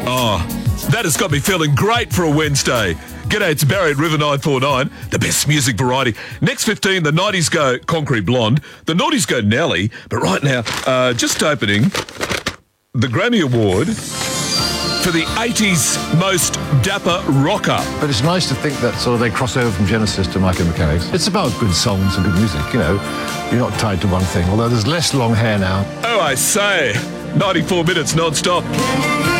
Oh, that has got me feeling great for a Wednesday. G'day, it's Barry at River 949, the best music variety. Next 15, the 90s go Concrete Blonde, the noughties go Nelly, but right now, just opening the Grammy Award for the 80s most dapper rocker. But it's nice to think that sort of they cross over from Genesis to My Chemical Mechanics. It's about good songs and good music, you know. You're not tied to one thing, although there's less long hair now. Oh, I say, 94 minutes non-stop.